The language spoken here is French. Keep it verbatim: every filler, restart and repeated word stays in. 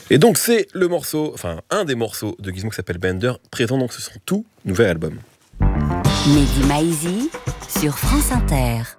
Et donc c'est le morceau, enfin un des morceaux de Gizmo qui s'appelle Bender, présent donc sur son tout nouvel album. Mehdi Maizi sur France Inter.